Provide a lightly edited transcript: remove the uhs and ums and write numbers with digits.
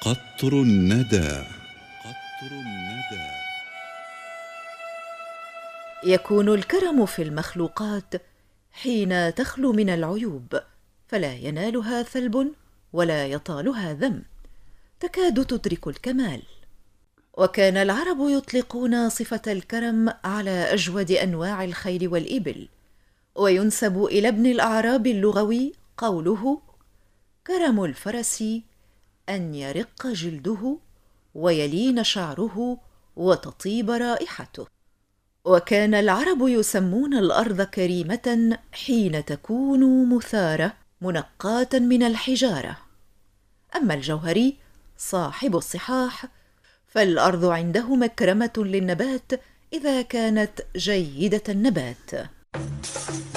قطر الندى. قطر الندى. يكون الكرم في المخلوقات حين تخلو من العيوب، فلا ينالها ثلب ولا يطالها ذم، تكاد تدرك الكمال. وكان العرب يطلقون صفة الكرم على أجود أنواع الخيل والإبل، وينسب إلى ابن الأعرابي اللغوي قوله: كرم الفرس أن يرق جلده ويلين شعره وتطيب رائحته. وكان العرب يسمون الأرض كريمة حين تكون مثارة منقاة من الحجارة. أما الجوهري صاحب الصحاح فالأرض عنده مكرمة للنبات إذا كانت جيدة النبات.